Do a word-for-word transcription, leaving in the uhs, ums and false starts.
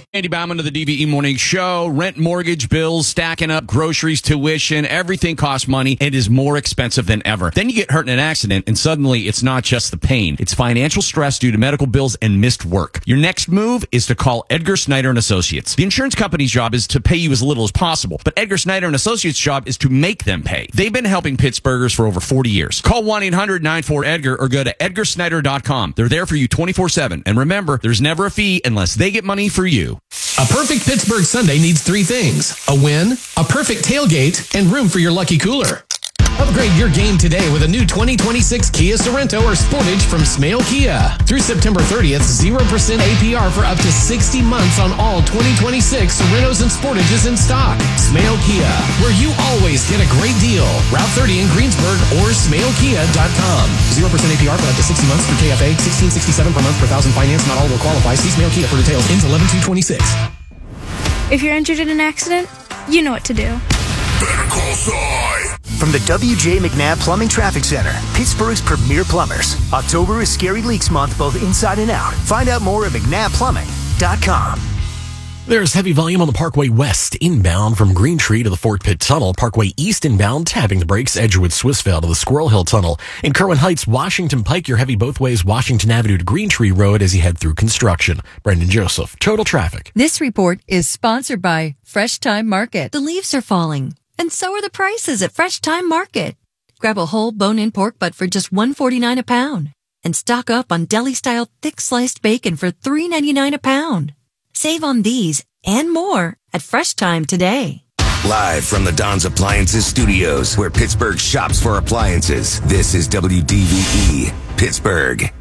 Andy Bauman of the D V E Morning Show. Rent, mortgage, bills, stacking up, groceries, tuition, everything costs money. It is more expensive than ever. Then you get hurt in an accident, and suddenly it's not just the pain. It's financial stress due to medical bills and missed work. Your next move is to call Edgar Snyder and Associates. The insurance company's job is to pay you as little as possible, but Edgar Snyder and Associates' job is to make them pay. They've been helping Pittsburghers for over forty years. Call one eight hundred nine four EDGAR or go to edgar snyder dot com. They're there for you twenty-four seven. And remember, there's never a fee unless they get money for you. A perfect Pittsburgh Sunday needs three things: a win, a perfect tailgate, and room for your lucky cooler. Upgrade your game today with a new twenty twenty-six Kia Sorento or Sportage from Smale Kia. Through September thirtieth, zero percent A P R for up to sixty months on all twenty twenty-six Sorentos and Sportages in stock. Smale Kia, where you always get a great deal. Route thirty in Greensburg or smale kia dot com. zero percent A P R for up to sixty months through K F A. sixteen sixty-seven per month per thousand finance. Not all will qualify. See Smale Kia for details. Ends eleven two twenty-six. If you're injured in an accident, you know what to do. Better call Cy. From the W J McNabb Plumbing Traffic Center, Pittsburgh's premier plumbers. October is Scary Leaks Month, both inside and out. Find out more at mcnabb plumbing dot com. There's heavy volume on the Parkway West inbound from Green Tree to the Fort Pitt Tunnel. Parkway East inbound, tapping the brakes, Edgewood Swissvale to the Squirrel Hill Tunnel. In Kerwin Heights, Washington Pike, you're heavy both ways, Washington Avenue to Green Tree Road as you head through construction. Brendan Joseph, Total Traffic. This report is sponsored by Fresh Time Market. The leaves are falling, and so are the prices at Fresh Time Market. Grab a whole bone-in pork butt for just one forty-nine a pound. And stock up on deli-style thick-sliced bacon for three ninety-nine a pound. Save on these and more at Fresh Time today. Live from the Don's Appliances Studios, where Pittsburgh shops for appliances. This is W D V E Pittsburgh.